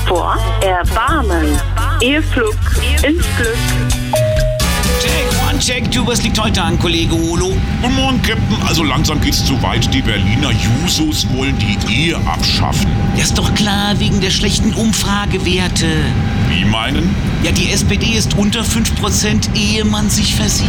vor Erbarmen. Ihr Flug ins Glück. Check, du, was liegt heute an, Kollege Holo? Guten Morgen, Captain. Also langsam geht's zu weit. Die Berliner Jusos wollen die Ehe abschaffen. Ja, ist doch klar, wegen der schlechten Umfragewerte. Wie meinen? Ja, die SPD ist unter 5%, ehe man sich versieht.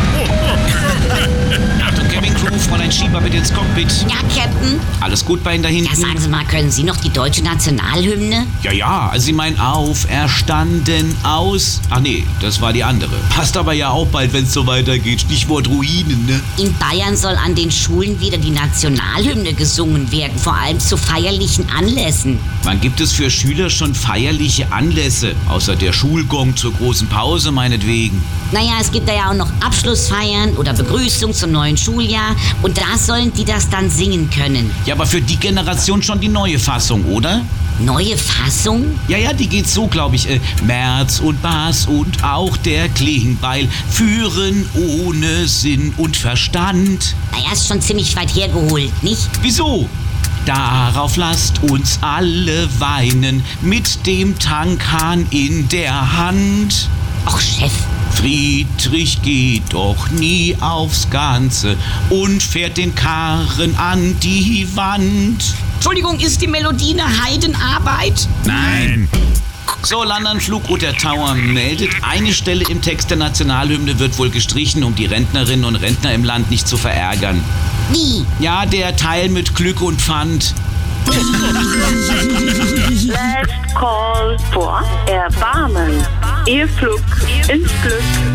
Achtung, Cabin Crew, Fräulein Schieber bitte ins Cockpit. Ja, Captain. Alles gut bei Ihnen da hinten? Ja, sagen Sie mal, können Sie noch die deutsche Nationalhymne? Ja, also Sie meinen auferstanden aus... Ach nee, das war die andere. Passt aber ja auch bald, wenn es so weitergeht. Stichwort Ruinen, ne? In Bayern soll an den Schulen wieder die Nationalhymne gesungen werden, vor allem zu feierlichen Anlässen. Wann gibt es für Schüler schon feierliche Anlässe? Außer der Schulgong zur großen Pause meinetwegen. Naja, es gibt da ja auch noch Abschlussfeiern oder Begrüßung zum neuen Schuljahr und da sollen die das dann singen können. Ja, aber für die Generation schon die neue Fassung, oder? Neue Fassung? Ja, die geht so, glaube ich. Merz und Bass und auch der Klingbeil führen ohne Sinn und Verstand. Naja, ist schon ziemlich weit hergeholt, nicht? Wieso? Darauf lasst uns alle weinen, mit dem Tankhahn in der Hand. Och, Chef. Friedrich geht doch nie aufs Ganze und fährt den Karren an die Wand. Entschuldigung, ist die Melodie eine Heidenarbeit? Nein. So, Landernflugroute Tower meldet, eine Stelle im Text der Nationalhymne wird wohl gestrichen, um die Rentnerinnen und Rentner im Land nicht zu verärgern. Wie? Ja, der Teil mit Glück und Pfand. Last Call vor Erbarmen. Ihr Flug ins Glück.